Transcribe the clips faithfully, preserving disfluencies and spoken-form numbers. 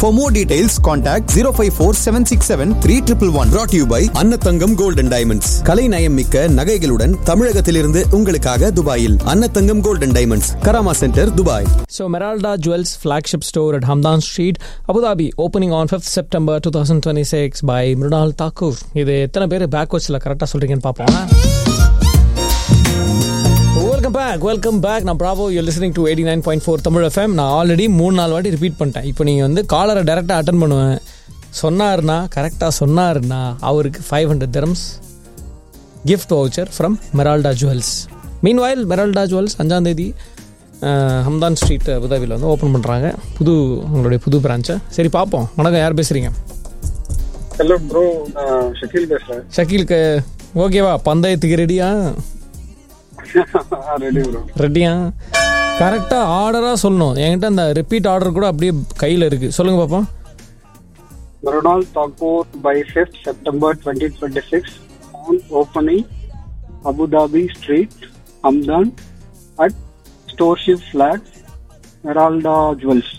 For more details, contact zero five four seven six seven three one one one. Brought to you by Annathangam Gold and Diamonds. கலை நயம் மிக்க நகைகளுடன் தமிழகத்திலிருந்து உங்களுக்காக துபாயில் Annathangam Gold and Diamonds, Karama Center, Dubai. So Meralda Jewels flagship store at Hamdan Street, Abu Dhabi, opening on fifth September twenty twenty-six by Mrunal Thakur. இது எத்தனை பேர் பேக்வர்ட்ஸ்ல கரெக்டா சொல்றீங்கன்னு பாப்போம். Welcome back, welcome back. நான் Bravo, you're listening to eighty-nine point four Tamil F M. நான் already மூணு நாலு வாட்டி ரிப்பீட் பண்ணிட்டேன். இப்போ நீங்கள் வந்து காலரை டைரெக்டாக அட்டன் பண்ணுவேன் சொன்னார்னா, கரெக்டாக சொன்னார்னா அவருக்கு five hundred dirhams gift voucher from Meralda jewels. Meanwhile Meralda jewels அஞ்சாம் தேதி ஹம்தான் ஸ்ட்ரீட் அபுதாபியில் வந்து ஓப்பன் பண்ணுறாங்க புது உங்களுடைய புது பிரான்ச்சை. சரி பார்ப்போம். வணக்கம், யார் பேசுகிறீங்க? ஹலோ ப்ரோ, ஷக்கீல் பேசுகிறேன். ஷக்கீலுக்கு ஓகேவா? பந்தயத்துக்கு ரெடியா? ரெடியா? கரெக்டா ஆர்டரா சொல்லணும். என்கிட்ட அந்த ரிப்பீட் ஆர்டர் கூட அப்படியே கையில இருக்கு. சொல்லுங்க பாப்போம். Mrunal Thakur by fifth September twenty twenty-six on opening Abu Dhabi Street, Hamdan at Storeship Flat, Meralda Jewels.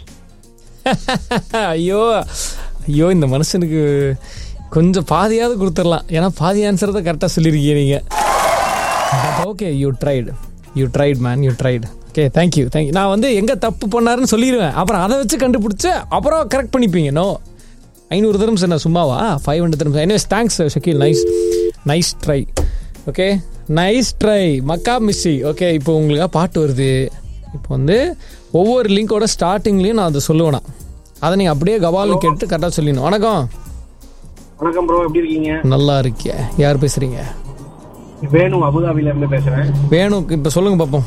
ஐயோ ஐயோ, இந்த மனுஷனுக்கு கொஞ்சம் பாதியாவது கொடுத்துடலாம். ஏன்னா பாதி ஆன்சர் தான் கரெக்டாக சொல்லியிருக்கீங்க நீங்கள். Okay, you tried you tried man you tried okay, thank you thank you. நான் வந்து எங்கே தப்பு பண்ணாருன்னு சொல்லிடுவேன், அப்புறம் அதை வச்சு கண்டுபிடிச்சி அப்புறம் கரெக்ட் பண்ணிப்பீங்க. நோ, ஐநூறு தரம்ஸ் என்ன சும்மாவா? Five hundred தரம்ஸ். Anyways, thanks Shakeel, nice nice try. Okay, nice try மக்கா மிஸ்ஸி. ஓகே, இப்போ உங்களுக்கு பாட்டு வருது. இப்போ வந்து ஒவ்வொரு லிங்கோட ஸ்டார்டிங்லேயும் நான் அதை சொல்லுவேனா, அதை நீங்கள் அப்படியே கவால்னு கேட்டு கரெக்டாக சொல்லிடணும். வணக்கம். வணக்கம் ப்ரோ, எப்படி இருக்கீங்க? நல்லா இருக்கே. யார் பேசுகிறீங்க? வேணு, அபுதாபில இருந்து பேசுறேன். வேணு, இப்ப சொல்லுங்க பாப்போம்.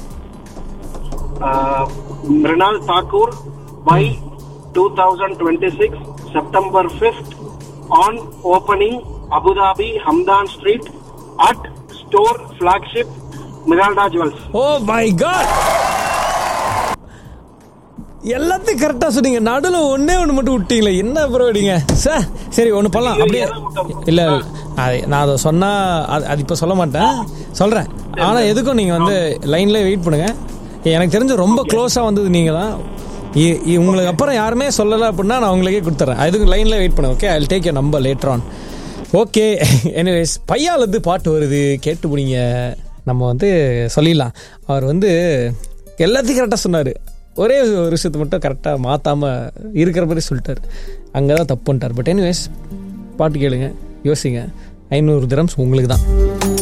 Mrunal Thakur by twenty twenty-six September fifth on opening Abu Dhabi Hamdan Street at store flagship Meralda Jewels. Oh my god, எல்லாத்தையும் கரெக்டா சொன்னீங்க. நடுவில் ஒன்னே ஒன்று மட்டும் விட்டீங்களே, என்ன ப்ரோ அடிங்க சார். சரி, ஒன்று பண்ணலாம் அப்படியே. இல்லை அது நான் அதை சொன்னால் அது அது இப்போ சொல்ல மாட்டேன், சொல்கிறேன். ஆனால் எதுக்கும் நீங்கள் வந்து லைன்லேயே வெயிட் பண்ணுங்கள். எனக்கு தெரிஞ்ச ரொம்ப க்ளோஸாக வந்தது நீங்கள் தான். உங்களுக்கு அப்புறம் யாருமே சொல்லலை அப்படின்னா நான் உங்களுக்கே கொடுத்துட்றேன். அதுக்கு லைனில் வெயிட் பண்ணுங்க. Okay, I will take your number later on. Okay, anyways, பையாலேருந்து பாட்டு வருது, கேட்டு பிடிங்க. நம்ம வந்து சொல்லிடலாம். அவர் வந்து எல்லாத்தையும் கரெக்டாக சொன்னார், ஒரே ஒரு விஷயத்தை மட்டும் கரெக்டாக மாற்றாமல் இருக்கிற மாதிரி சொல்லிட்டார். அங்கே தான் தப்பு பண்ணிட்டார். பட் எனிவேஸ், பாட்டு கேளுங்க, யோசிங்க. ஐநூறு திரம்ஸ் உங்களுக்கு தான்.